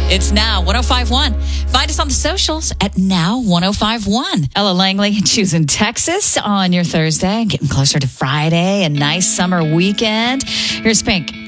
It's Now 1051. Find us on the socials at Now 1051. Ella Langley choosing Texas on your Thursday, getting closer to Friday, a nice summer weekend. Here's Pink.